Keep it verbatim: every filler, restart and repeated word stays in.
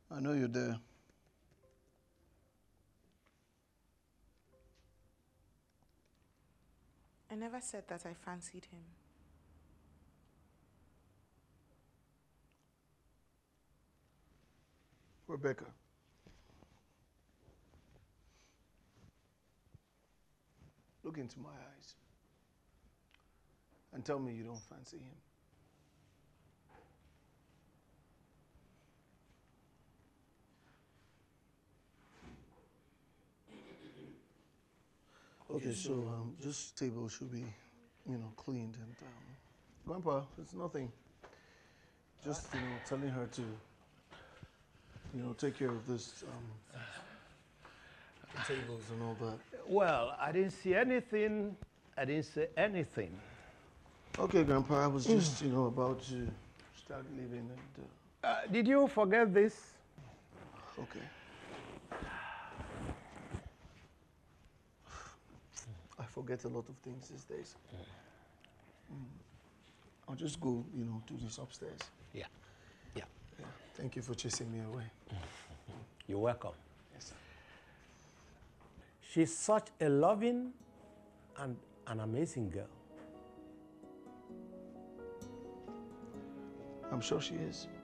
I know you're there. I never said that I fancied him. Rebecca. Look into my eyes and tell me you don't fancy him. Okay, so um, this table should be, you know, cleaned and um, Grandpa, it's nothing. Just, you know, telling her to, you know, take care of this um, tables and all that. Well, I didn't see anything. I didn't say anything. Okay, Grandpa, I was just, you know, about to start leaving and... Uh... Uh, did you forget this? Okay. I forget a lot of things these days. Mm. I'll just go, you know, do this upstairs. Yeah. Yeah. Yeah. Thank you for chasing me away. You're welcome. Yes, sir. She's such a loving and an amazing girl. I'm sure she is.